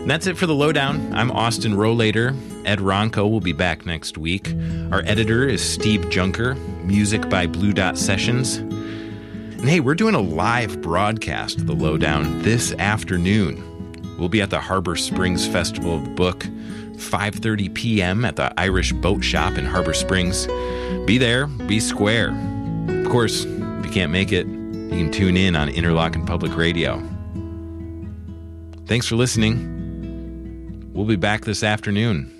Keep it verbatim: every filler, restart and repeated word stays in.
And that's it for the Lowdown. I'm Austin Rollator. Ed Ronco will be back next week. Our editor is Steve Junker. Music by Blue Dot Sessions. And hey, we're doing a live broadcast of the Lowdown this afternoon. We'll be at the Harbor Springs Festival of the Book, five thirty p.m. at the Irish Boat Shop in Harbor Springs. Be there, be square. Of course, if you can't make it, you can tune in on Interlochen Public Radio. Thanks for listening. We'll be back this afternoon.